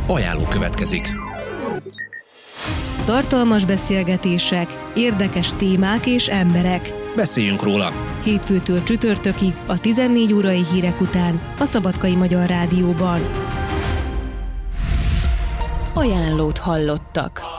Ajánló következik. Tartalmas beszélgetések, érdekes témák és emberek. Beszéljünk róla. Hétfőtől csütörtökig a 14 órai hírek után a Szabadkai Magyar Rádióban. Ajánlót hallottak.